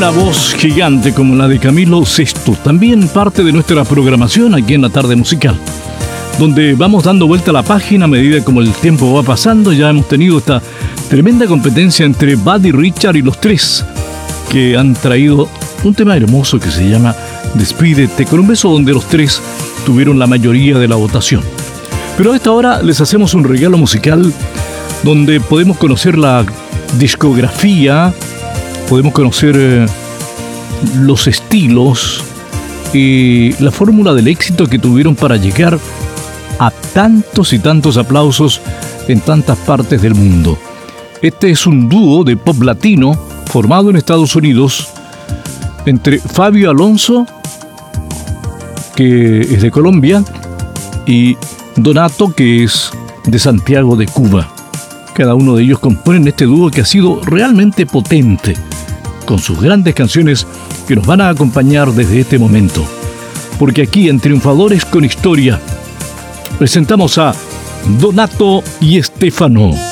Una voz gigante como la de Camilo Sesto, también parte de nuestra programación aquí en la tarde musical, donde vamos dando vuelta a la página a medida como el tiempo va pasando. Ya hemos tenido esta tremenda competencia entre Buddy Richard y los tres, que han traído un tema hermoso que se llama Despídete con un beso, donde los tres tuvieron la mayoría de la votación. Pero a esta hora les hacemos un regalo musical donde podemos conocer la discografía, podemos conocer los estilos y la fórmula del éxito que tuvieron para llegar a tantos y tantos aplausos en tantas partes del mundo. Este es un dúo de pop latino formado en Estados Unidos entre Fabio Alonso, que es de Colombia, y Donato, que es de Santiago de Cuba. Cada uno de ellos componen este dúo que ha sido realmente potente, con sus grandes canciones que nos van a acompañar desde este momento. Porque aquí en Triunfadores con Historia presentamos a Donato y Estefano.